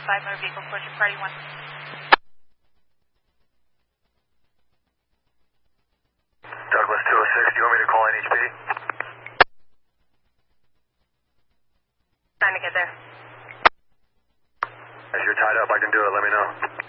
motor vehicle, approaching party 1. Douglas 206, do you want me to call NHP? Trying to get there. If you're tied up, I can do it. Let me know.